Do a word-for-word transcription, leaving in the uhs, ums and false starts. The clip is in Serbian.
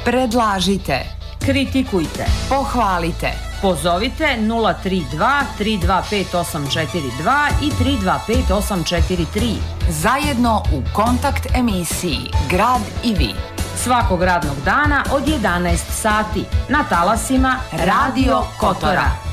Predlažite, kritikujte, pohvalite. Pozovite nula tri dva tri dva pet osam četiri dva i tri dva pet osam četiri tri. Zajedno u kontakt emisiji Grad i vi. Svakog radnog dana od jedanaest sati na talasima Radio Kotora.